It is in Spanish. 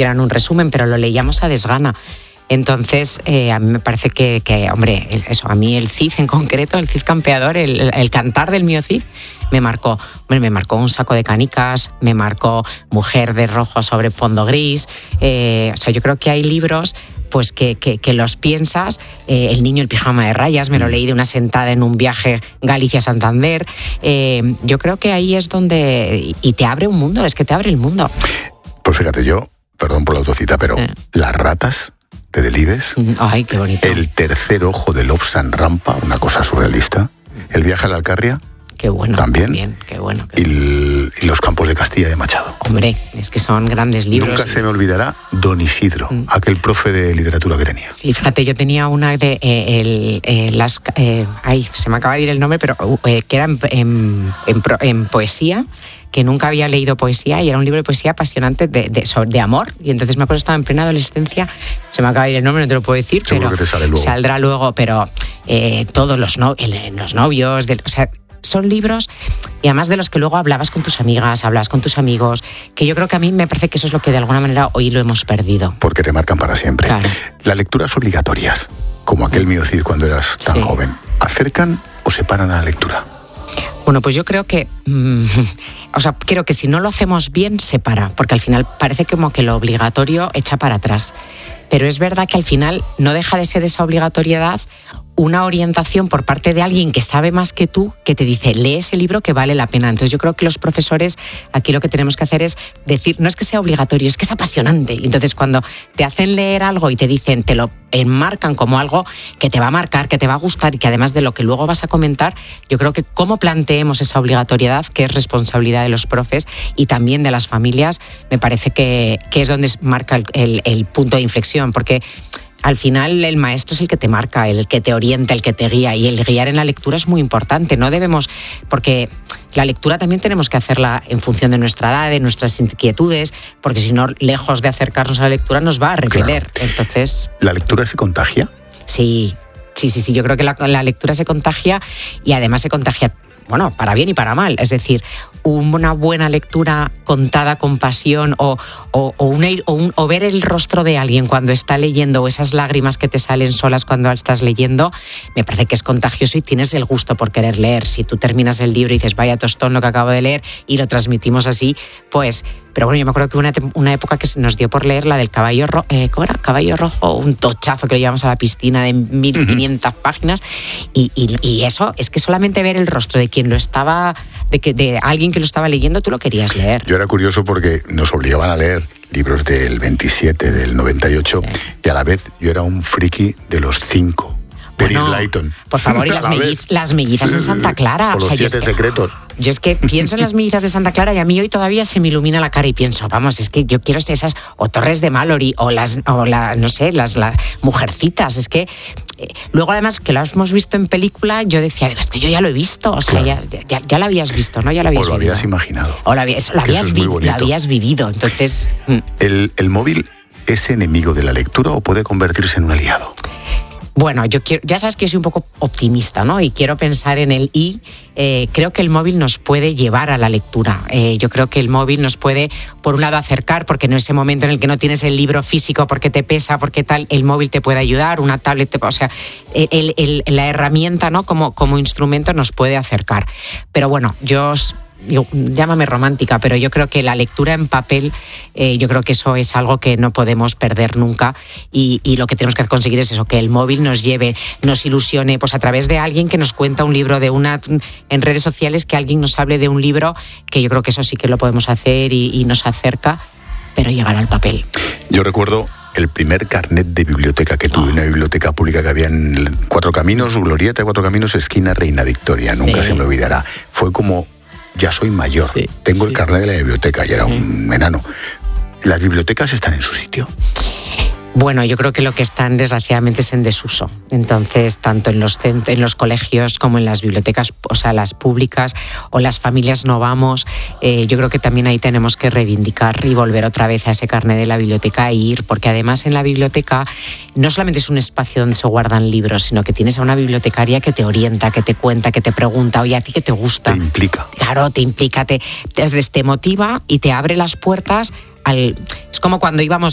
hicieran un resumen, pero lo leíamos a desgana. Entonces, a mí me parece que, hombre, eso, a mí el Cid en concreto, el Cid campeador, el cantar del mío Cid, me marcó. Hombre, me marcó Un saco de canicas, me marcó Mujer de rojo sobre fondo gris. O sea, yo creo que hay libros pues que los piensas. El niño, el pijama de rayas, me lo leí de una sentada en un viaje Galicia-Santander. Yo creo que ahí es donde... Y te abre un mundo, es que te abre el mundo. Pues fíjate, yo, perdón por la autocita, pero Las ratas de Delibes. Ay, qué bonito. El tercer ojo de Lobsang Rampa, una cosa surrealista. El viaje a la Alcarria. Qué bueno. También. Qué bueno. Y Los campos de Castilla de Machado. Hombre, es que son grandes libros. Nunca se me olvidará Don Isidro, aquel profe de literatura que tenía. Sí, fíjate, yo tenía una de se me acaba de ir el nombre, pero que era en poesía, que nunca había leído poesía, y era un libro de poesía apasionante de amor. Y entonces me acuerdo, estaba en plena adolescencia, se me acaba de ir el nombre, no te lo puedo decir, seguro pero que te sale luego. Saldrá luego, pero todos los novios, o sea, son libros, y además de los que luego hablabas con tus amigas, hablabas con tus amigos, que yo creo que a mí me parece que eso es lo que de alguna manera hoy lo hemos perdido. Porque te marcan para siempre. Claro. Las lecturas obligatorias, como aquel mío Cid cuando eras tan joven, ¿acercan o separan a la lectura? Bueno, pues yo creo que... creo que si no lo hacemos bien, separa, porque al final parece como que lo obligatorio echa para atrás. Pero es verdad que al final no deja de ser esa obligatoriedad una orientación por parte de alguien que sabe más que tú, que te dice, lee ese libro que vale la pena. Entonces yo creo que los profesores aquí lo que tenemos que hacer es decir, no es que sea obligatorio, es que es apasionante. Entonces cuando te hacen leer algo y te dicen, te lo enmarcan como algo que te va a marcar, que te va a gustar y que además de lo que luego vas a comentar, yo creo que cómo planteemos esa obligatoriedad, que es responsabilidad de los profes y también de las familias, me parece que es donde marca el punto de inflexión, porque al final el maestro es el que te marca, el que te orienta, el que te guía, y el guiar en la lectura es muy importante. No debemos, porque la lectura también tenemos que hacerla en función de nuestra edad, de nuestras inquietudes, porque si no, lejos de acercarnos a la lectura nos va a repeler. Claro. Entonces, ¿la lectura se contagia? Sí, yo creo que la lectura se contagia, y además se contagia, bueno, para bien y para mal. Es decir, una buena lectura contada con pasión o ver el rostro de alguien cuando está leyendo, o esas lágrimas que te salen solas cuando estás leyendo, me parece que es contagioso y tienes el gusto por querer leer. Si tú terminas el libro y dices, vaya tostón lo que acabo de leer, y lo transmitimos así, pues... Pero bueno, yo me acuerdo que una época que se nos dio por leer la del Caballo Rojo, ¿cómo era? Caballo Rojo, un tochazo que lo llevamos a la piscina de 1500 páginas, y eso, es que solamente ver el rostro de quien lo estaba, de alguien que lo estaba leyendo, tú lo querías leer. Yo era curioso porque nos obligaban a leer libros del 27, del 98, y a la vez yo era un friki de los 5. Bueno, por favor, y las mellizas en Santa Clara. O los 7 secretos. Yo es que pienso en las mellizas de Santa Clara y a mí hoy todavía se me ilumina la cara y pienso, vamos, es que yo quiero esas, o Torres de Mallory, las Mujercitas. Es que luego, además, que lo hemos visto en película, yo decía, es que yo ya lo he visto. O sea, claro. ya lo habías visto, ¿no? Ya lo habías vivido. Habías imaginado. O lo habías vivido. Entonces... ¿El móvil es enemigo de la lectura o puede convertirse en un aliado? Bueno, ya sabes que yo soy un poco optimista, ¿no? Y quiero pensar en el creo que el móvil nos puede llevar a la lectura. Yo creo que el móvil nos puede, por un lado, acercar, porque en ese momento en el que no tienes el libro físico porque te pesa, porque tal, el móvil te puede ayudar, una tablet, o sea, la herramienta, ¿no? Como instrumento nos puede acercar. Pero bueno, llámame romántica, pero yo creo que la lectura en papel, yo creo que eso es algo que no podemos perder nunca, y lo que tenemos que conseguir es eso, que el móvil nos lleve, nos ilusione, pues a través de alguien que nos cuenta un libro, en redes sociales, que alguien nos hable de un libro, que yo creo que eso sí que lo podemos hacer y nos acerca, pero llegar al papel. Yo recuerdo el primer carnet de biblioteca que tuve, una biblioteca pública que había en Cuatro Caminos, Glorieta, Cuatro Caminos, esquina Reina Victoria, nunca se me olvidará. Fue como... Ya soy mayor, tengo el carnet de la biblioteca y era un enano. ¿Las bibliotecas están en su sitio? Bueno, yo creo que lo que están, desgraciadamente, es en desuso. Entonces, tanto en los colegios como en las bibliotecas, o sea, las públicas o las familias no vamos. Yo creo que también ahí tenemos que reivindicar y volver otra vez a ese carnet de la biblioteca e ir, porque además en la biblioteca no solamente es un espacio donde se guardan libros, sino que tienes a una bibliotecaria que te orienta, que te cuenta, que te pregunta, oye, ¿a ti qué te gusta? Te implica. Claro, te implica, te motiva y te abre las puertas. Es como cuando